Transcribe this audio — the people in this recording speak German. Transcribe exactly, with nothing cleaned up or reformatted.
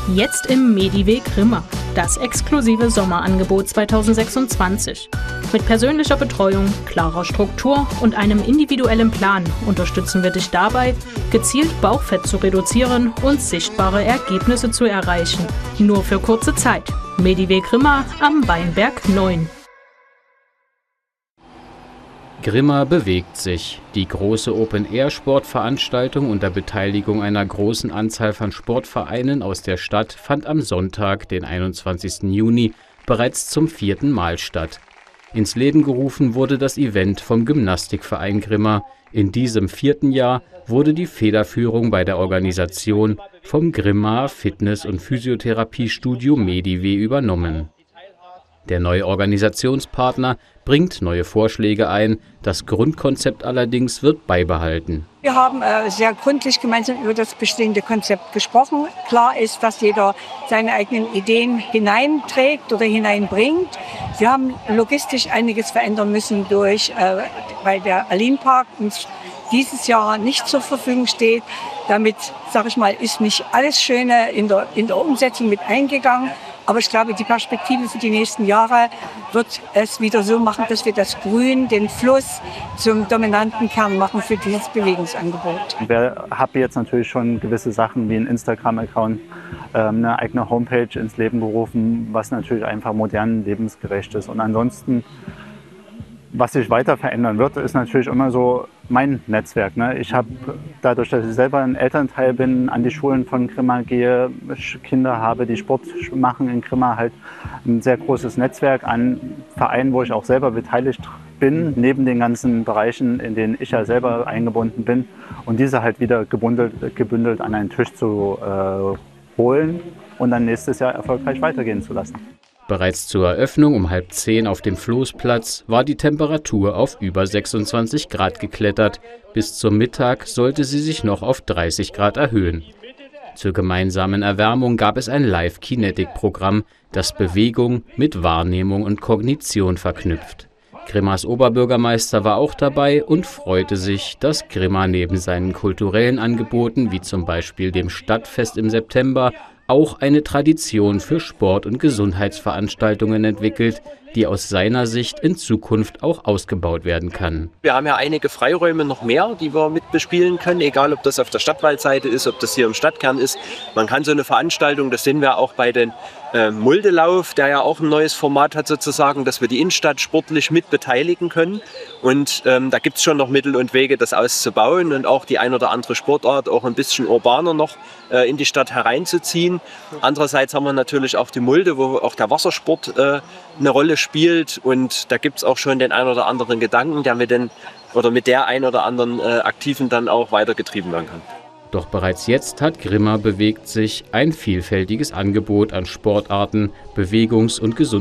Jetzt im Mediweg Grimma, das exklusive Sommerangebot zweitausendsechsundzwanzig. Mit persönlicher Betreuung, klarer Struktur und einem individuellen Plan unterstützen wir dich dabei, gezielt Bauchfett zu reduzieren und sichtbare Ergebnisse zu erreichen. Nur für kurze Zeit. Mediweg Grimma am Weinberg neun. Grimma bewegt sich. Die große Open-Air-Sportveranstaltung unter Beteiligung einer großen Anzahl von Sportvereinen aus der Stadt fand am Sonntag, den einundzwanzigsten Juni, bereits zum vierten Mal statt. Ins Leben gerufen wurde das Event vom Gymnastikverein Grimma. In diesem vierten Jahr wurde die Federführung bei der Organisation vom Grimma Fitness- und Physiotherapiestudio Mediwe übernommen. Der neue Organisationspartner bringt neue Vorschläge ein, das Grundkonzept allerdings wird beibehalten. Wir haben äh, sehr gründlich gemeinsam über das bestehende Konzept gesprochen. Klar ist, dass jeder seine eigenen Ideen hineinträgt oder hineinbringt. Wir haben logistisch einiges verändern müssen, durch, äh, weil der Aline-Park uns dieses Jahr nicht zur Verfügung steht. Damit, sage ich mal, ist nicht alles Schöne in der, in der Umsetzung mit eingegangen. Aber ich glaube, die Perspektive für die nächsten Jahre wird es wieder so machen, dass wir das Grün, den Fluss zum dominanten Kern machen für dieses Bewegungsangebot. Wir haben jetzt natürlich schon gewisse Sachen wie ein Instagram-Account, eine eigene Homepage ins Leben gerufen, was natürlich einfach modern, lebensgerecht ist. Und ansonsten, was sich weiter verändern wird, ist natürlich immer so mein Netzwerk. Ne? Ich habe dadurch, dass ich selber ein Elternteil bin, an die Schulen von Grimma gehe, Kinder habe, die Sport machen in Grimma, halt ein sehr großes Netzwerk an Vereinen, wo ich auch selber beteiligt bin, neben den ganzen Bereichen, in denen ich ja selber eingebunden bin. Und diese halt wieder gebündelt, gebündelt an einen Tisch zu äh, holen und dann nächstes Jahr erfolgreich weitergehen zu lassen. Bereits zur Eröffnung um halb zehn auf dem Floßplatz war die Temperatur auf über sechsundzwanzig Grad geklettert. Bis zum Mittag sollte sie sich noch auf dreißig Grad erhöhen. Zur gemeinsamen Erwärmung gab es ein Live-Kinetic-Programm, das Bewegung mit Wahrnehmung und Kognition verknüpft. Grimmas Oberbürgermeister war auch dabei und freute sich, dass Grimma neben seinen kulturellen Angeboten, wie zum Beispiel dem Stadtfest im September, auch eine Tradition für Sport- und Gesundheitsveranstaltungen entwickelt, die aus seiner Sicht in Zukunft auch ausgebaut werden kann. Wir haben ja einige Freiräume noch mehr, die wir mit bespielen können, egal ob das auf der Stadtwaldseite ist, ob das hier im Stadtkern ist. Man kann so eine Veranstaltung, das sehen wir auch bei den äh, Muldelauf, der ja auch ein neues Format hat sozusagen, dass wir die Innenstadt sportlich mit beteiligen können. Und ähm, da gibt es schon noch Mittel und Wege, das auszubauen und auch die ein oder andere Sportart auch ein bisschen urbaner noch äh, in die Stadt hereinzuziehen. Andererseits haben wir natürlich auch die Mulde, wo auch der Wassersport äh, eine Rolle spielt, und da gibt es auch schon den ein oder anderen Gedanken, der mit den oder mit der ein oder anderen äh, Aktiven dann auch weitergetrieben werden kann. Doch bereits jetzt hat Grimma bewegt sich ein vielfältiges Angebot an Sportarten, Bewegungs- und Gesundheits